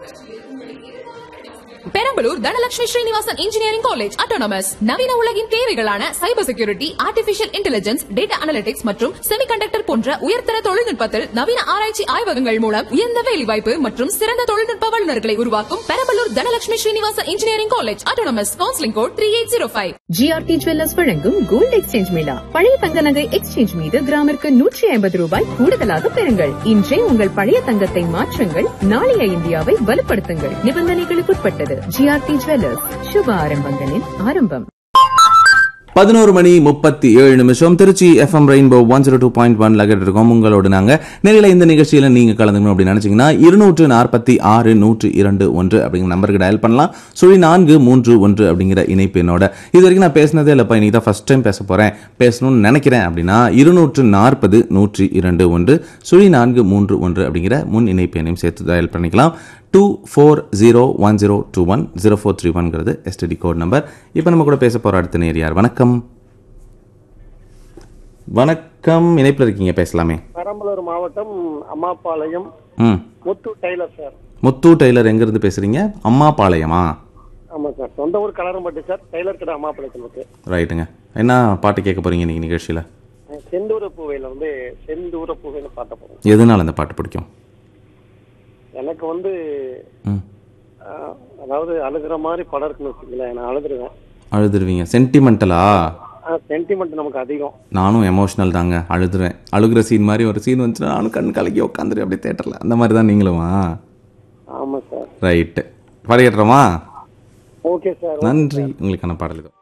Perambalur Dhanalakshmi Srinivasan engineering college autonomous நவீன உலகின் தேவைகளான cyber security, artificial intelligence, data analytics மற்றும் செமிகண்டக்டர் போன்ற உயர்தர தொழில்நுட்பத்தில் நவீன ஆராய்ச்சி ஆய்வகங்கள் மூலம் உயர்ந்த வேலைவாய்ப்பு மற்றும் சிறந்த தொழில்நுட்ப வல்லுநர்களை உருவாக்கும் Perambalur Dhanalakshmi Srinivasan engineering college autonomous. Counselling code 3805. GRT jewellers வழங்கும் கோல்ட் எக்ஸ்சேஞ்ச் மேளா. பழைய தங்க நகை எக்ஸ்சேஞ்ச் மீது கிராமிற்கு 150 ரூபாய் கூடுதலாக பெறுங்கள். இன்றே உங்கள் பழைய தங்கத்தை மாற்றுங்கள், நாளைய இந்தியாவை வலுப்படுத்துங்கள். நிபந்தனைகளுக்குட்பட்டது. ஜிஆர்டி ஜுவல்லர்ஸ், சுப ஆரம்பங்களின் ஆரம்பம். 11:37 திருச்சி FM ரெயின்போ 102.1 லகட் இருக்கோம். உங்களோடு நாங்க நேரில் இந்த நிகழ்ச்சியில நீங்க கலந்துக்கணும் அப்படின்னு நினைச்சீங்கன்னா 246-602-1 அப்படிங்கிற நம்பருக்கு டயல் பண்ணலாம். 431 அப்படிங்கிற இணைப்பு என்னோட. இது வரைக்கும் நான் பேசினதே இல்லப்பா, இன்னைக்கு தான் ஃபர்ஸ்ட் டைம் பேச போறேன், பேசணும்னு நினைக்கிறேன் அப்படின்னா 240-101 431 அப்படிங்கிற முன் இணைப்பு எண்ணையும் சேர்த்து டயல் பண்ணிக்கலாம். 24010210 0431 எஸ்டிடி கோட் நம்பர். இப்போ நம்ம கூட பேச போற அடுத்த நேர் யார்? வணக்கம். வணக்கம், இணைப்பில் இருக்கீங்க, பேசலாமே. பெரம்பலூர் மாவட்டம் அம்மாபாளையம் முத்து டெய்லர் சார். முத்து டெய்லர் எங்க இருந்து பேசுறீங்க? அம்மாபாளையமா? ஆமா சார், சொந்த ஊர் கலரம்பட்டி சார். டெய்லர் கடை அம்மாபாளையத்தில் இருக்கு. ரைட்டுங்க. என்ன பாட்டு கேட்க போறீங்க இன்னைக்கு நிகழ்ச்சியில? செந்தூர பூவையில செந்தூர பூவைன்னு பாட்ட போறோம். எதனால அந்த பாட்டு பிடிக்கும்? எனக்கு அதாவது அழுகிற மாதிரி படம் இருக்குன்னு வச்சுக்கல, நான் அழுதுருவேன். அழுதுருவீங்க? சென்டிமெண்டலா? சென்டிமெண்ட் நமக்கு அதிகம். நானும் எமோஷனல் தாங்க, அழுதுருவேன். அழுகிற சீன் மாதிரி ஒரு சீன் வந்துச்சுன்னா நானும் கண் கலக்கி உட்காந்துரு அப்படியே தேட்டர்ல. அந்த மாதிரி தான் நீங்களுமா? ஆமா சார். ரைட்டு, பாடிடுறோமா? ஓகே சார், நன்றி. உங்களுக்கான பாடல் இதோ.